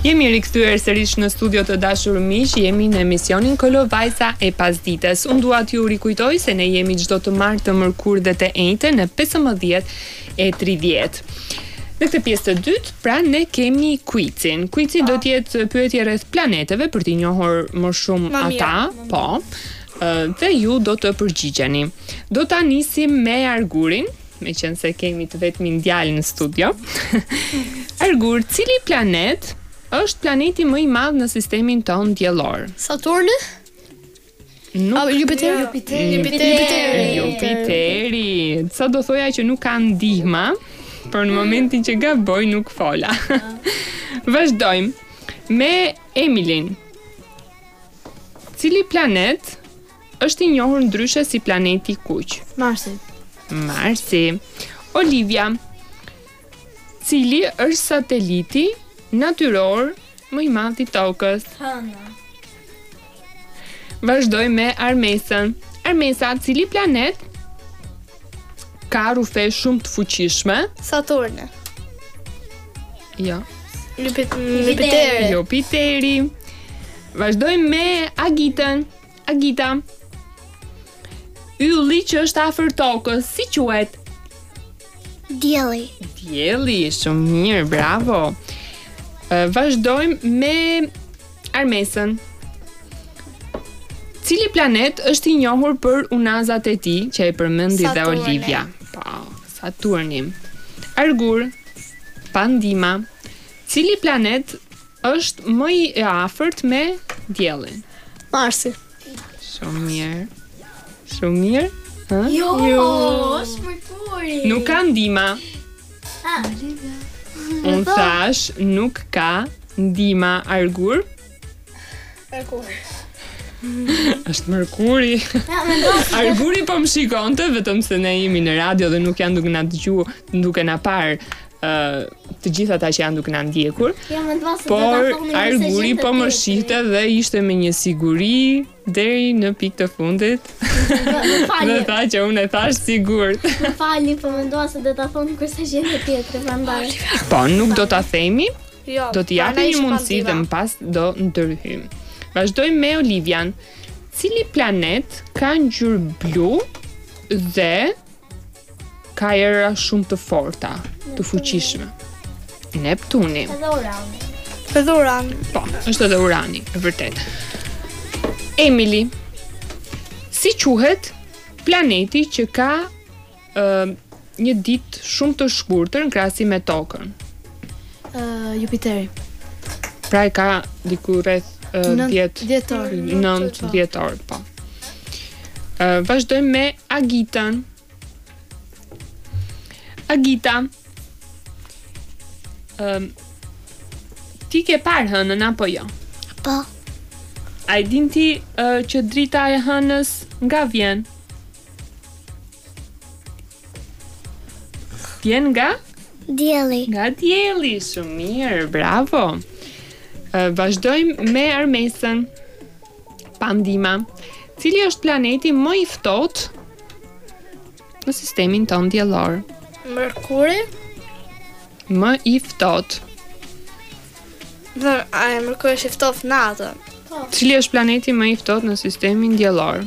Jemi rikthyer sërish në studio të dashur miq, jemi në emisionin Kolovajza e pasdites. Unë dua t'ju rikujtoj se ne jemi çdo të martë, të mërkurë dhe të enjte në 15:30. Në këtë pjesë të dytë, pra ne kemi quizin. Quizi do të jetë pyetje rreth planeteve për t'i njohur më shumë ata, po. Dhe ju do të përgjigjeni. Do ta nisim me Argurin, meqense kemi të vetmin djalë në studio. Argur, cili planet është planeti më i madh në sistemin tonë diellor? Saturni? Jupiteri. Sa do thoja që nuk ka ndihma, por në momentin që gaboj nuk fola. Vazhdojmë me Emilin. Cili planet është i njohur ndryshe si planeti kuq? Marsi. Olivia. Cili është sateliti natyror më i madh i tokës? Vazhdoj me Armesën. Armesa, cili planet ka rrufe shumë të fuqishme? Saturni. Jo. Jupiteri. Vazhdojmë me Agitën. Agita. Ylli që është afër tokës, si quhet? Dielli, Shumë mirë, bravo. Vazhdojmë me Armesën. Cili planet është i njohur për unazat e tij, që e përmendi dhe Olivia? Po, Saturni. Argur, Pandima. Cili planet është më i afërt me diellin? Marsi. Shumë mirë. Ha? Jo, është Merkuri. Nuk ka ndihma. Unë thash, nuk ka ndihma. Argur? Është Merkuri. Arguri po më shikonte, vetëm se ne jemi në radio dhe nuk janë duke na dëgjuar, duke na parë të gjithë ata që janë duke na ndjekur. Por Arguri po më shihte dhe ishte me një siguri deri në pikë të fundit. Dhe tha që unë e thash sigurt. Më falni, po mendova se do ta thonë kurse gjendje tjetër prandaj. Po, nuk do ta themi. Jo. Do t'i japim një mundësi dhe më pas do ndërhyjmë. Vazhdojmë me Olivian. Cili planet ka ngjyrë blu dhe ka era shumë të forta, të fuqishme? Neptuni. Edhe Urani. Po, është edhe Urani, e vërtet. Emily. Si quhet planeti që ka një ditë shumë të shkurtër në krahasim me tokën? Jupiteri. Pra e ka diku rreth 9-10 orë, po. Vazhdojmë me Agitën. Agita. Ti ke parë hënën apo jo? Po. A e din ti që drita e hënës nga vjen? Vjen nga? Dielli. Nga dielli, shumë mirë, bravo. Vazhdojmë me Armesën. Pandima. Cili është planeti më i ftohtë në sistemin tonë diellor? Merkuri. Më i ftohtë. Merkuri është i ftohtë natën. Cili është planeti më i ftohtë në sistemin diellor?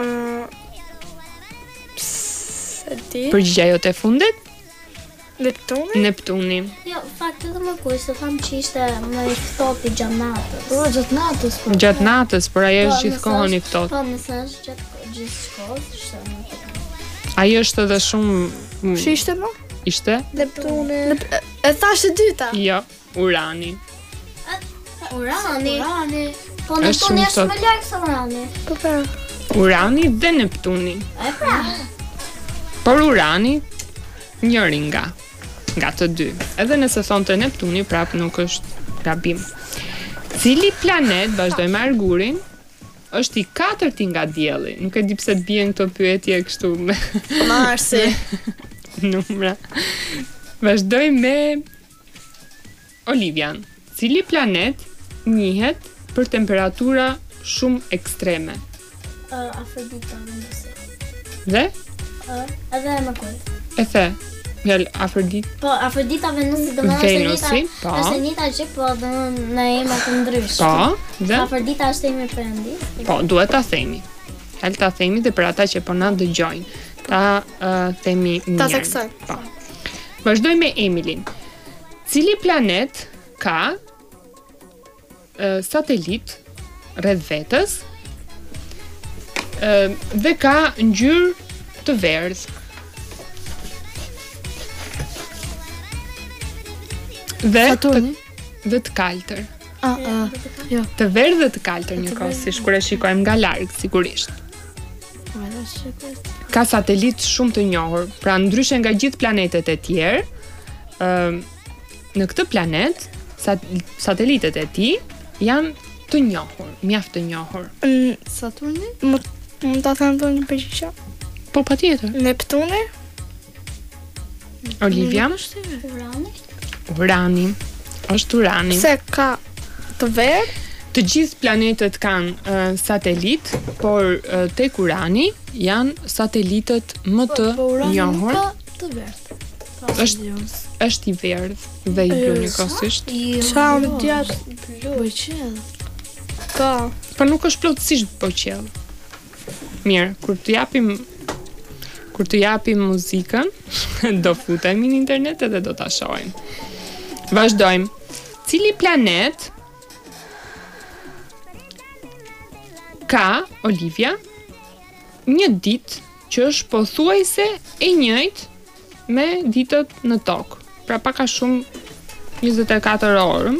Se di. Përgjigjja jote e fundit? Neptuni. Jo, fakt edhe Merkuri, se tham që ishte më i ftohtë gjatë natës. Gjatë natës, por ajo është gjithkohën i ftohtë. Po, nëse është gjithë shkollë, Ai është edhe shumë Ishte më? Ishte? Neptuni. E thash e dyta. Jo, Urani. Urani. Po Është Neptuni shumë është më larg se Urani. Po. Urani dhe Neptuni. E pra. Por Urani njëri nga të dy. Edhe nëse thonte Neptuni, prap nuk është gabim. Cili planet, vazhdojmë me Argurin, është i katërti nga dielli? Nuk e di pse të bien këto pyetje kështu me Marsi. numra. Vazhdojmë me Olivian. Cili planet njihet për temperatura shumë ekstreme? Afrodita, mendoj. Dhe? Edhe Merkuri. E the. Fjallë Afrodit. Po, Afrodita, Venusi, do më Venusi, po. Është njëta që po dhe në ema të ndryshme. Po, dhe? Afrodita është emi Perëndis. Po, duhet ta themi. Fjallë ta themi dhe për ata që po na dëgjojnë. Ta themi mirë. Ta theksojmë. Po. Vazhdoj me Emilin. Cili planet ka satelit rreth vetës dhe ka ngjyrë të verdhë? Saturni? Dhe të kaltër. Jo. Të verdhë dhe të kaltër njëkohësisht, kur e shikojmë nga larg, sigurisht. Ka satelit shumë të njohur, pra ndryshe nga gjithë planetet e tjerë, në këtë planet satelitet e tij janë të njohur, mjaft të njohur. Saturni? Mund ta them tonë një përgjigje? Po patjetër. Neptuni? Olivia? Urani. Është Urani. Pse ka të verdh? Të gjithë planetet kanë satelit, por tek Urani janë satelitët më të njohur. Të verdh. Është i verdh dhe i blu njëkohësisht. Çfarë gjatë blu? Po. Po nuk është plotësisht boqell. Mirë, kur të japim muzikën, do futemi në internet edhe do ta shohim. Vazhdojmë. Cili planet ka, Olivia, një ditë që është pothuajse e njëjtë me ditët në tokë? Pra pak a shumë 24 orë.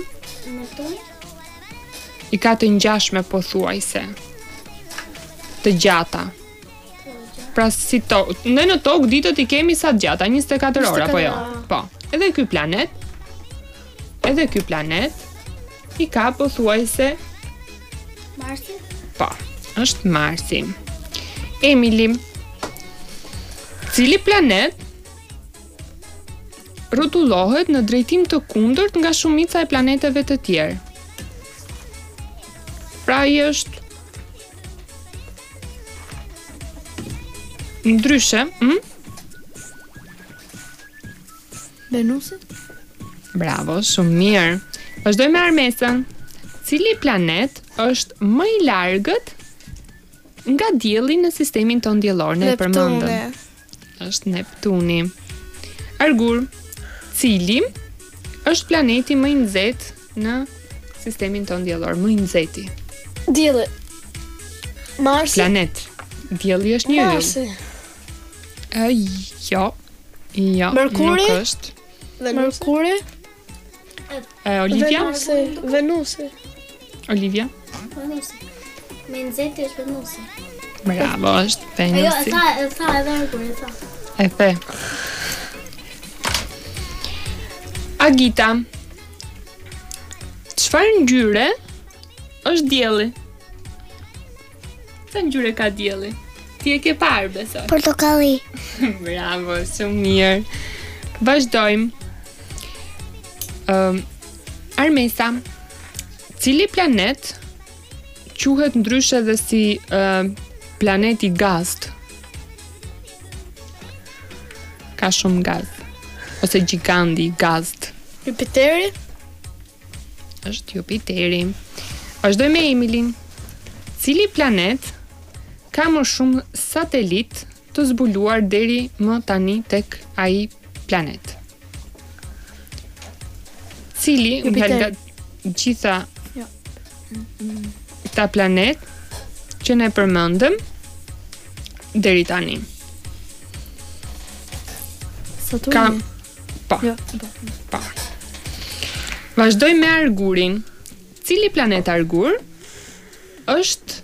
I ka të ngjashme pothuajse. Të gjata. Pra si tokë, ne në tokë ditët i kemi sa të gjata, 24 orë apo jo? Po. Edhe ky planet i ka pothuajse Marsi? po, është Marsi. Emili, cili planet rrotullohet në drejtim të kundërt nga shumica e planeteve të tjerë? Pra ai është ndryshe, Venusi? Bravo, shumë mirë. Vazhdoj me Armesën. Cili planet është më i largët nga dielli në sistemin tonë diellor? Ne e përmendëm. Është Neptuni. Argur, cili është planeti më i nxehtë në sistemin tonë diellor? Më i nxehti. Dielli. Marsi? Planet. Dielli është një yll. Marsi. Jo. Jo, Merkuri? nuk është. Merkuri? Olivia? Venusi. Olivia? Venusi. Me nxehti është Venusi. Bravo, është Jo, Venusi. e tha edhe Merkuri, e tha. E the. Agita, çfarë ngjyre është dielli? Sa ngjyre ka dielli? Ti e ke parë, besoj. Portokalli. Bravo, shumë mirë. Vazhdojmë. Armesa, cili planet quhet ndryshe dhe si planeti gazt? Ka shumë gaz. Ose gjiganti, gazd. Jupiteri? Është Jupiteri. Vazhdoj me Emilin. Cili planet ka më shumë satelit të zbuluar deri më tani tek ai planet? Cili nga gjitha këta planet që ne përmendëm deri tani? Saturni? Po. Jo. Po. Vazhdoj me Argurin. Cili planet Argur është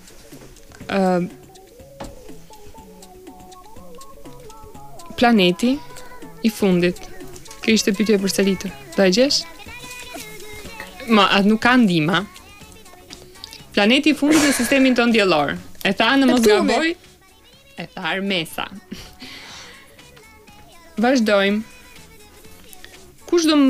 planeti i fundit? Kjo ishte pyetje përsëritur. Do e gjesh? Ma, atë nuk ka ndihmë. Planeti i fundit në sistemin tonë diellor. E tha në mos gaboj. E tha Armesa. Vazhdojmë. Kush do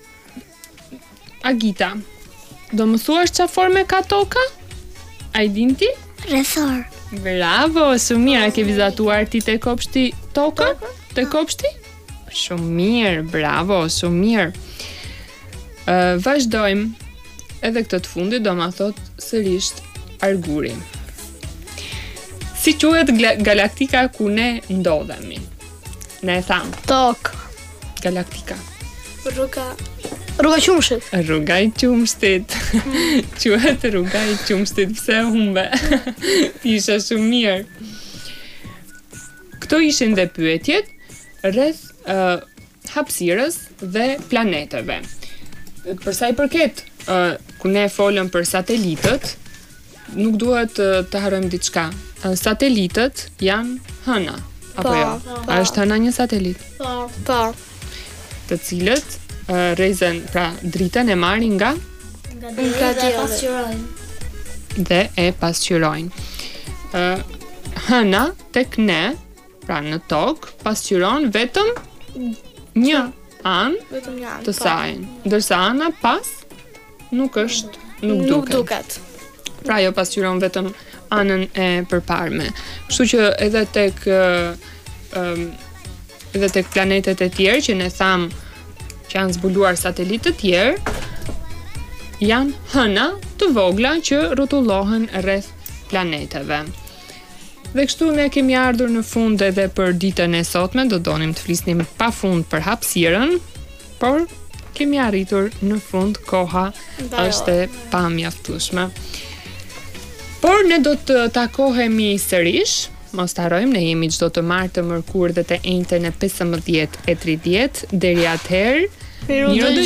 Agita, do më thuash çfarë forme ka toka? A i din ti? Rrethor. Bravo, shumë mirë. A ke vizatuar ti te kopshti toka? Te kopshti? Shumë mirë, bravo, shumë mirë. Vazhdojmë edhe këtë të fundit, do ma thot sërish Arguri. Si quhet galaktika ku ne ndodhemi? Ne e tham. Tok. Galaktika. Rruga Qumshtit. Rruga i Qumshtit. Quhet rruga i Qumshtit, pse humbe? Isha shumë mirë. Këto ishin dhe pyetjet rreth hapësirës dhe planeteve. Për sa i përket ku ne folëm për satelitët, nuk duhet të harrojmë diçka. Satelitët janë hëna, apo jo? A është hëna një satelit? Po. Të cilët rrezen, pra dritën e marrin nga dhe e pasqyrojnë. Hëna tek ne, pra në tokë, pasqyron vetëm një anë të saj, ndërsa ana pas nuk duket. Pra jo pasqyron vetëm anën e përparme. Kështu që edhe tek planetet e tjerë që ne tham që janë zbuluar satelitë të tjerë, janë hëna të vogla që rrotullohen rreth planeteve. Dhe kështu ne kemi ardhur në fund edhe për ditën e sotme, do donim të flisnim pafund për hapësirën, por kemi arritur në fund, koha është e pamjaftueshme. Por ne do të takohemi sërish, mos të harrojmë, ne jemi çdo të martë të mërkurë dhe të enjten e 15:30 deri atëherë.